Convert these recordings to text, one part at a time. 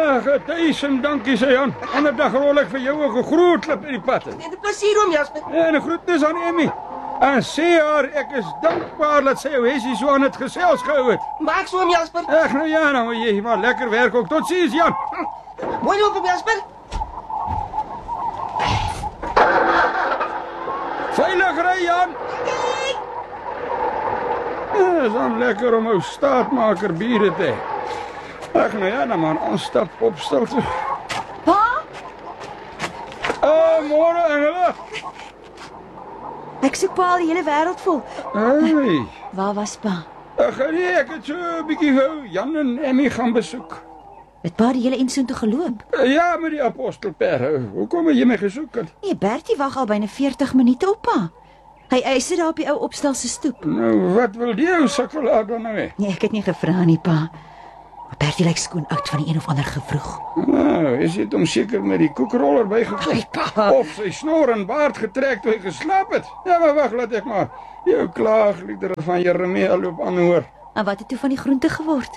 Ag, 1000 dankie, sê Jan. Ander dag rol ek vir jou 'n groot klip in die pad. Dit 'n plesier oom Jasper. En 'n groetnis aan Emmy. En sê haar ek is dankbaar dat sy jou Hessie so aan het gesels gehou het. Maak so oom Jasper. Ag nou ja, nou moet jy maar lekker werk ook. Totsiens Jan. Mooi loop oom Jasper. Veilig ry Jan. Ja, is dan lekker om ou staatmaker biere te hê. Ag nou ja, dan maar aanstap opstel toe. Pa? Môre Engela. Ek soek pa al die hele wêreld vol. Hey. Waar was pa? Ag nee, ek het so 'n bietjie vir Jan en Emmy gaan besoek. Het pa die hele insoontoe geloop? Ja, met die apostelper. Hoekom het jy my gesoek? Nee, Bertie wag al byna 40 minute op pa. Hy sit daar op die ou opstel se stoep. Nou, wat wil die ou sukkelaar dan nou hê? Nee, ek het nie gevra nie, pa. Maar Bertie lyk skoon oud van die een of ander gevroeg. Nou, is dit hom seker met die koekroller bygekom? Ai, pa. Of sy snor en baard getrek toe hy geslaap het? Ja, maar wag, laat ek maar jou klaagliedere van Jeremia loop aanhoor. En wat het toe van die groente geword?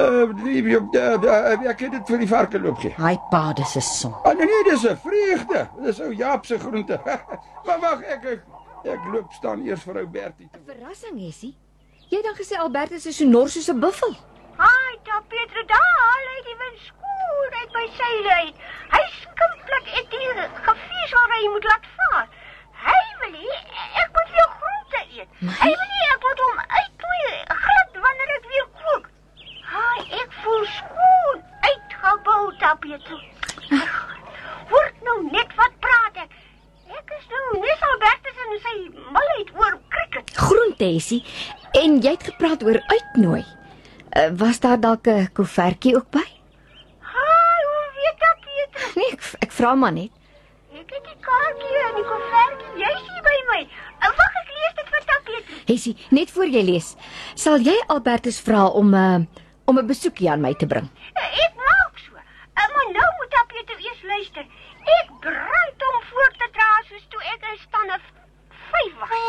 Ek het dit vir die varke loop gee. Haai pa, dis 'n son. Nee, dis 'n vreugde. Dis ou Jaap se groente. Maar wag, ek loop staan eers vir ou Bertie toe. Verrassing, Hessie. Jy het dan gesê Albertus is so nors soos 'n buffel. Haai, daar Pietro, daar lê die wind skoon uit by sy uit. Hy skimplik het die gevies waar hy moet laat vaar. Hy wil nie, ek moet weer groente eet. Hy wil nie, ek moet hom uitknoei, glad wanneer ek weer kook. Haai, ek voel skoon uitgebou, daar Pietro. Hoor nou net wat praat ek. Ek is nou nes Albertus en sy malheid oor cricket. Groente, Hessie. En jy het gepraat oor uitnooi. Was daar dalk 'n koevertjie ook by? Haai, hoe weet ek, Pietro? Nee, ek vra maar net. Ek het die kaartjie en die koevertjie, jy is hier by my. Wag, ek lees dit vir Pietro. Hessie, net voor jy lees, sal jy Albertus vra om 'n besoekie aan my te bring? Ek maak so. Maar nou moet Pietro eers luister. Ek brand om voor te dra soos toe ek in stand 5 was.